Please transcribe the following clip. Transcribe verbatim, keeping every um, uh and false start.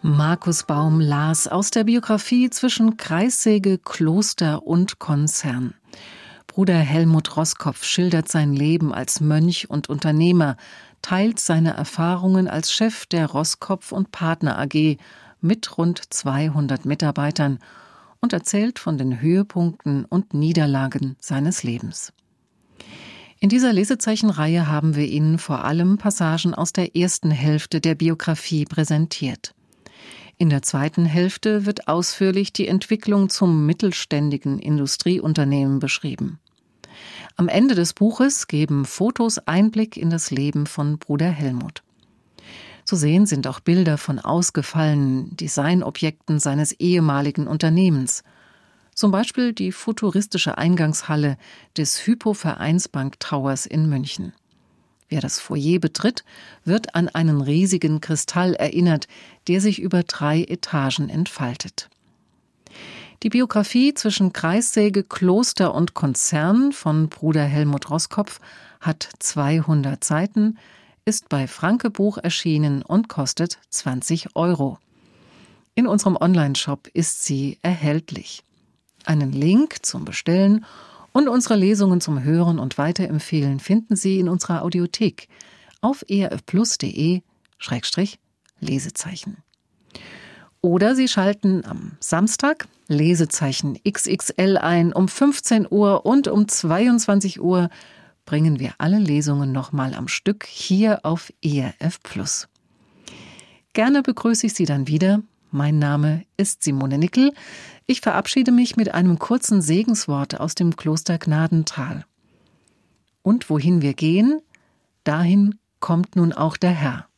Markus Baum las aus der Biografie Zwischen Kreissäge, Kloster und Konzern. Bruder Helmut Roskopf schildert sein Leben als Mönch und Unternehmer, teilt seine Erfahrungen als Chef der Roskopf und Partner A G mit rund zweihundert Mitarbeitern und erzählt von den Höhepunkten und Niederlagen seines Lebens. In dieser Lesezeichenreihe haben wir Ihnen vor allem Passagen aus der ersten Hälfte der Biografie präsentiert. In der zweiten Hälfte wird ausführlich die Entwicklung zum mittelständigen Industrieunternehmen beschrieben. Am Ende des Buches geben Fotos Einblick in das Leben von Bruder Helmut. Zu sehen sind auch Bilder von ausgefallenen Designobjekten seines ehemaligen Unternehmens. Zum Beispiel die futuristische Eingangshalle des Hypo Vereinsbank Towers in München. Wer das Foyer betritt, wird an einen riesigen Kristall erinnert, der sich über drei Etagen entfaltet. Die Biografie Zwischen Kreissäge, Kloster und Konzern von Bruder Helmut Roskopf hat zweihundert Seiten, ist bei Franke Buch erschienen und kostet zwanzig Euro. In unserem Onlineshop ist sie erhältlich. Einen Link zum Bestellen und unsere Lesungen zum Hören und Weiterempfehlen finden Sie in unserer Audiothek auf erfplus.de Schrägstrich Lesezeichen. Oder Sie schalten am Samstag Lesezeichen X X L ein. Um fünfzehn Uhr und um zweiundzwanzig Uhr bringen wir alle Lesungen nochmal am Stück hier auf E R F Plus. Gerne begrüße ich Sie dann wieder. Mein Name ist Simone Nickel. Ich verabschiede mich mit einem kurzen Segenswort aus dem Kloster Gnadenthal. Und wohin wir gehen, dahin kommt nun auch der Herr.